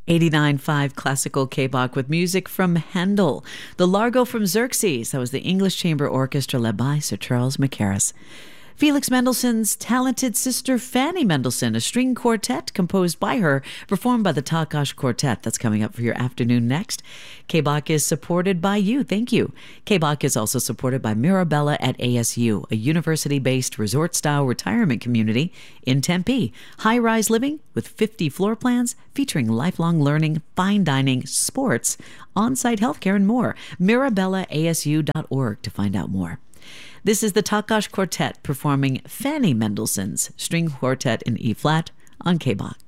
89.5 Classical K-Bach with music from Handel. The Largo from Xerxes. That was the English Chamber Orchestra led by Sir Charles Mackerras. Felix Mendelssohn's talented sister Fanny Mendelssohn, a string quartet composed by her, performed by the Taakash Quartet. That's coming up for your afternoon next. K-Bach is supported by you. Thank you. K-Bach is also supported by Mirabella at ASU, a university-based resort-style retirement community in Tempe. High-rise living with 50 floor plans featuring lifelong learning, fine dining, sports, on-site healthcare, and more. MirabellaASU.org to find out more. This is the Taakash Quartet performing Fanny Mendelssohn's String Quartet in E-flat on K-Bach.